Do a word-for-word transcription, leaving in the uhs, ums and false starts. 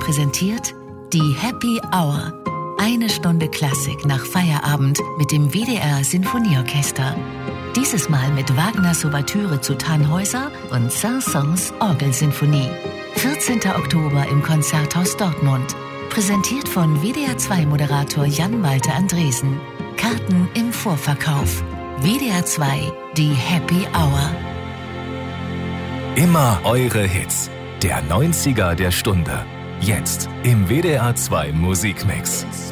präsentiert die Happy Hour. Eine Stunde Klassik nach Feierabend mit dem W D R Sinfonieorchester. Dieses Mal mit Wagners Ouvertüre zu Tannhäuser und Saint-Saëns Orgelsinfonie. vierzehnten Oktober im Konzerthaus Dortmund. Präsentiert von W D R zwei Moderator Jan-Malte Andresen. Karten im Vorverkauf. W D R zwei, die Happy Hour. Immer eure Hits. Der neunziger der Stunde. Jetzt im W D R zwei Musikmix.